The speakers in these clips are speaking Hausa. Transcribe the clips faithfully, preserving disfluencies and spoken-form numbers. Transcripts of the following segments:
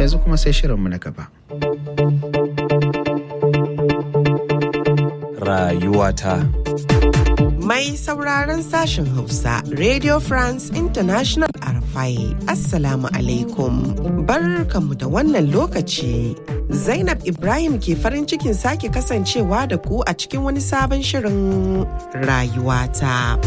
yanzu kuma sai shirinmu na gaba. Rayuwata. Mai sauraron sashen Hausa, Radio France International R F I, Assalamu alaikum. Barkanmu da wannan lokaci. Zainab Ibrahim ke farin cikin sake kasancewa da ku a cikin wani sabon shirin Rayuwata.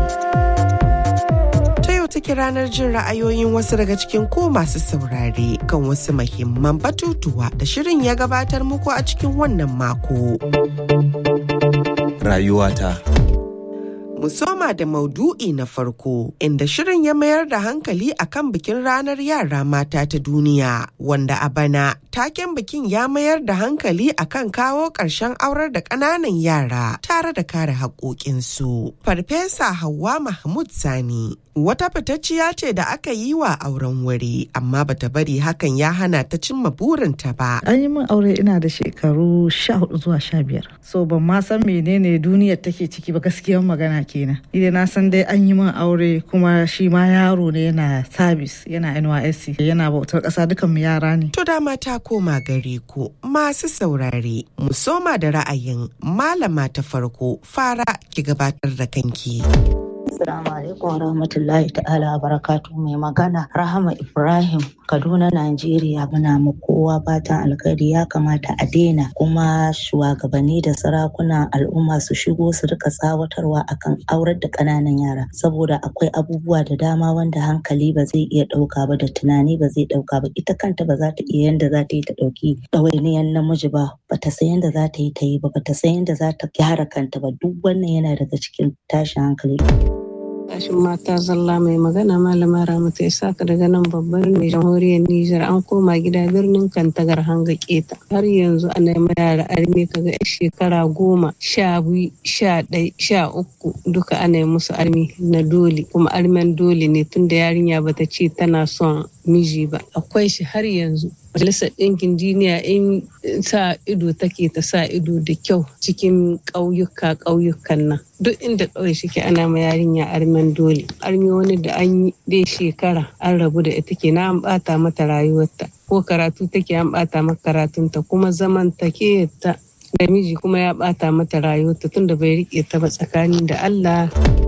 Take ranar jin ra'ayoyin wasu daga cikin ko masu saurare kan wasu muhimman batutuwa da shirin ya gabatar muku a cikin wannan mako. Rayuwata. Mu soma da maudu'i na farko inda shirin ya mayar da hankali akan bikin ranar yara mata ta duniya wanda a bana taken bikin ya mayar da hankali akan kawo ƙarshen aurar da ƙananan yara tare da kare haƙoƙinsu. Farfesa Hauwa Mahmud Sani wata fitacciya ce da aka yi wa auren wuri amma bata bari hakan ya hana ta cimma burinta ba. An yi min aure ina da shekaru sha hudu zuwa sha biyar. So ban ma san menene duniyar take ciki ba gaskiyar magana kenan. Idan na san dai an yi min aure kuma shi ma yaro ne yana sabis yana N Y S C yana bautar ƙasa dukan mu yara ne. To dama ta koma gare ku masu saurare mu soma da ra'ayin malama ta farko fara ki gabatar da kanki. Assalamu alaikum wa rahmatullahi ta'ala wa barakatuhu mai magana Rahama Ibrahim Kaduna Najeriya muna mu kowa fatan alkhairi ya kamata a daina kuma shugabanni da sarakunan al'umma su shigo su rika tsawatarwa akan aurar da ƙananan yara saboda akwai abubuwa da dama wanda hankali ba zai iya ɗauka ba da tunani ba zai ɗauka ba ita kanta ba za ta iya yanda za ta yi ta ɗauki ɗawainiyar namiji ba ba ta san yanda za ta yi ta yi ba ba ta san yanda za ta gyara kanta ba duk wannan yana daga cikin tashin hankali. Tashin mata zalla mai magana malama Ramatu Isaka daga nan babban mai jamhuriyar Nijar an koma gida birnin Kantagar hanga keta. Har yanzu ana yi yara arme kaga yar shekara goma, sha biyu, sha ɗaya, sha uku duka ana yi musu arme na dole kuma armen dole ne tunda yarinya bata ce tana son miji ba. Akwai shi har yanzu. Majalisar Ɗinkin Duniya in sa ido take ta sa ido da kyau cikin ƙauyuka ƙauyukan nan. Duk inda ƙauye shike ana ma yarinya armen dole. Arme wani da an yi dai shekara an rabu da ita ke na an ɓata mata rayuwarta. Ko karatu take an ɓata mata karatunta kuma zaman take ta da miji kuma ya ɓata mata rayuwarta tunda bai riƙe ta ba tsakani da Allah.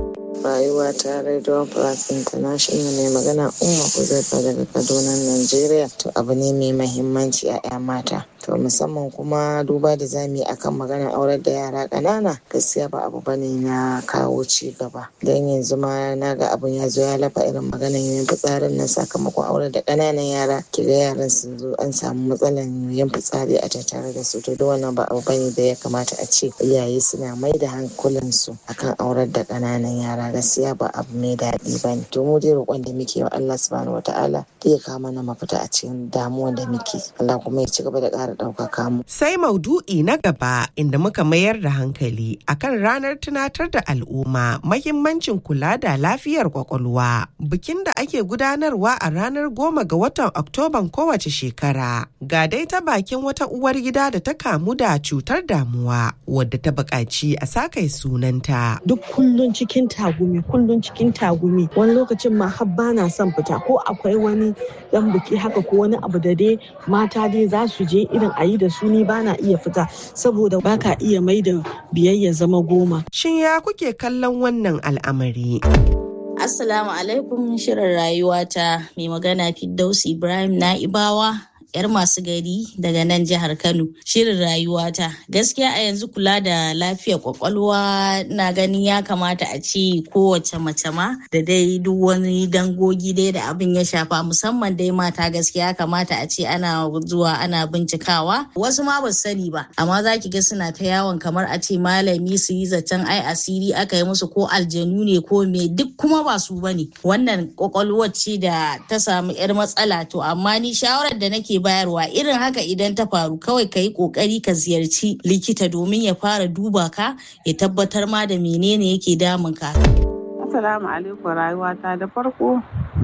Rayuwa ta Radio France International mai magana Umma Huzaifa daga Kaduna, Najeriya. To abu ne mai mahimmanci a 'ya mata. To musamman kuma duba da zami akan maganar aurar da yara ƙanana gaskiya ba abu bane na kawo ci gaba. Dan yanzu ma na ga abun ya zo ya lafa irin maganar yoyin fitsarin nan sakamakon aurar da ƙananan yara kiga yaran sun zo an samu matsalar yoyin fitsari a tattare da su. To duk wannan ba abu bane da ya kamata a ce iyaye suna mai da hankulansu akan aurar da ƙananan yara. Gaskiya ba abu mai daɗi ba ne. To mu dai roƙon da muke wa Allah subhanahu wataala ya kawo mana mafita a cikin damuwan da muke. Allah kuma ya ci gaba da ƙara ɗaukaka mu. Sai maudu'i na gaba inda muka mayar da hankali akan ranar tunatar da al'umma mahimmancin kula da lafiyar kwakwalwa. Bikin da ake gudanarwa a ranar goma ga watan Oktoban kowace shekara. Ga dai ta bakin wata uwar gida da ta kamu da cutar damuwa wadda ta buƙaci a sakai sunanta. Duk kullun cikin tagumi kullun cikin tagumi wani lokacin ma har bana son fita ko akwai wani dan biki haka ko wani abu da dai mata dai za su je irin a yi da su ni bana iya fita saboda baka iya mai da biyayya zama goma. Shin ya kuke kallon wannan al'amari? Assalamu alaikum shirin rayuwata mai magana Firdausi Ibrahim Na'ibawa. Yar masu gari daga nan jihar Kano. Shirin rayuwata. Gaskiya a yanzu kula da lafiyar kwakwalwa na ganin ya kamata a ce kowace mace ma da dai duk wani dangogi dai da abin ya shafa musamman dai mata gaskiya kamata a ce ana zuwa ana bincikawa. Wasu ma ba su sani ba amma za ki ga suna ta yawon kamar a ce malami su yi zaton ai asiri aka yi musu ko aljanu ne ko me duk kuma ba su bane. Wannan kwakwalwar ce da ta samu yar matsala to amma ni shawarar da nake bayarwa irin haka idan ta faru kawai ka yi kokari ka ziyarci likita domin ya fara duba ka ya tabbatar ma da menene yake damun ka. Assalamu alaikum rayuwata da farko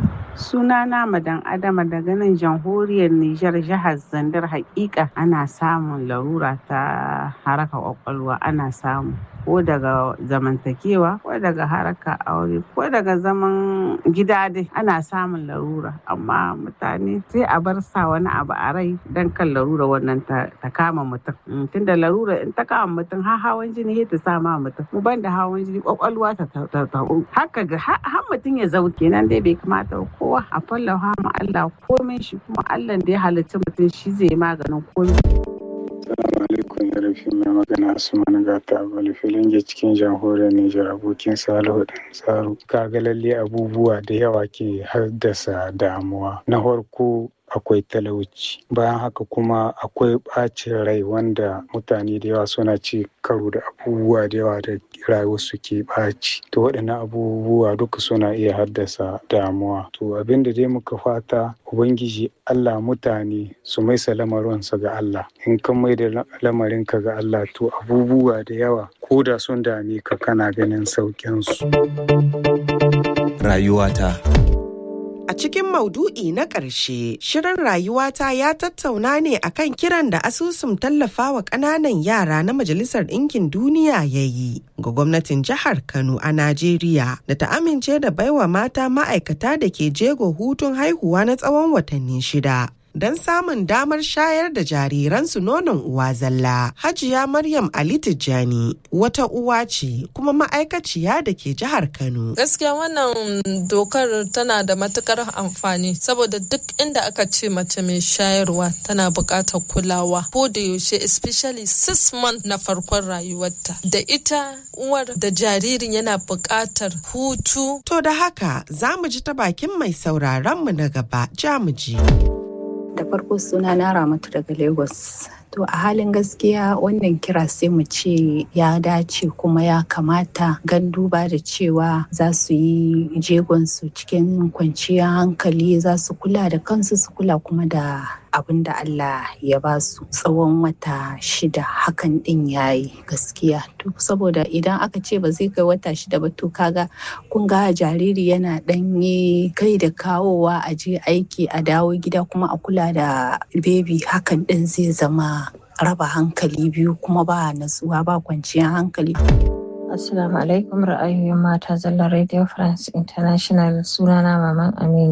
sunana Madan Adama daga nan jamhuriyar Nijar jihar Zandar. Hakika ana samun larura ta haraka kwakwalwa ana samu ko daga zamantakewa ko daga haraka aure ko daga zaman gida dai ana samun larura, amma mutane sai a bar sa wani abu a rai don kan larura wannan ta kama mutum. Tunda larura in ta kama mutum har hawan jini ta sa ma mutum, mu ban da hawan jini kwakwalwa ta ta haka ga har mutum ya zau. Kenan dai bai kamata kowa a fallafa ma Allah komai shi, kuma Allah da ya halicci mutum shi zai maganin komai. Assalamu alaikum, ya rafi mai magana Usman Gata Bali Filinge cikin jamhuriyar Nijar, abokin Salihu Dan Tsaro. Kaga lalle abubuwa da yawa ke haddasa damuwa. Na farko akwai talauci, bayan haka kuma akwai ɓacin rai wanda mutane da yawa suna ci karo da abubuwa da yawa da rayuwarsu ke ɓaci. To waɗannan abubuwa duka suna iya haddasa damuwa. To abin da dai muka fata Ubangiji Allah mutane su maisa lamarinsa ga Allah. In kan mai da lamarinka ga Allah to abubuwa da yawa ko da sun dame ka kana ganin sauƙinsu. Rayuwata. A cikin maudu'i na ƙarshe, shirin rayuwata ya tattauna ne akan kiran da asusun tallafawa ƙananan yara na Majalisar Ɗinkin Duniya ya yi ga gwamnatin jihar Kano a Najeriya da ta amince da baiwa mata ma'aikata da ke jego hutun haihuwa na tsawon watanni shida. Don samun damar shayar da jariransu nonon uwa zalla. Hajiya Maryam Ali Tijjani wata uwa ce kuma ma'aikaciya da ke jihar Kano. Gaskiya wannan dokar tana da matukar amfani saboda duk inda aka ce mace mai shayarwa tana buƙatar kulawa ko da yaushe, especially six months na farkon rayuwarta. Da ita uwar da jaririn yana buƙatar hutu. To da haka za mu ji ta bakin mai sauraron mu na gaba, jamuji. Da farko suna na Ramatu daga Lagos. To a halin gaskiya wannan kira sai mu ce ya dace kuma ya kamata, gan duba da cewa za su yi jegonsu cikin kwanciyar hankali, za su kula da kansu su kula kuma da abin da Allah ya ba su tsawon wata shida. Hakan din yayi gaskiya, to saboda idan aka ce ba zai kai wata shida ba to kaga kun ga jariri yana ɗanye kai da kawowa, a je aiki a dawo gida kuma a kula da bebi. Hakan din zai zama raba hankali biyu kuma ba natsuwa ba kwanciyar hankali. Assalamu alaikum, ra'ayoyin mata zalla Radio France International, sunana Maman Aminu.